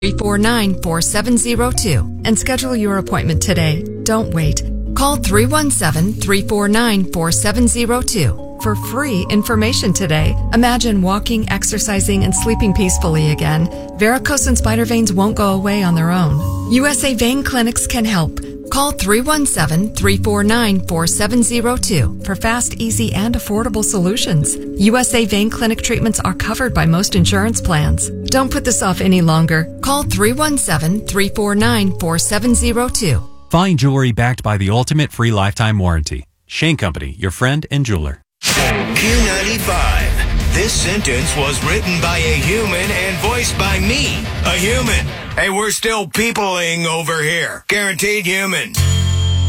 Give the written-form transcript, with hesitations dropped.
349-4702 and schedule your appointment today. Don't wait. Call 317-349-4702 for free information today. Imagine walking, exercising, and sleeping peacefully again. Varicose and spider veins won't go away on their own. USA Vein Clinics can help. Call 317-349-4702 for fast, easy, and affordable solutions. USA Vein Clinic treatments are covered by most insurance plans. Don't put this off any longer. Call 317-349-4702. Fine jewelry backed by the ultimate free lifetime warranty. Shane Company, your friend and jeweler. Q95. This sentence was written by a human and voiced by me, a human. Hey, we're still peopling over here. Guaranteed human.